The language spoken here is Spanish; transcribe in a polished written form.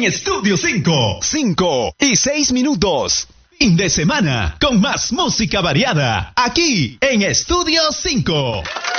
en Estudio 5. 5 y 6 minutos. Fin de semana con más música variada aquí en Estudio 5.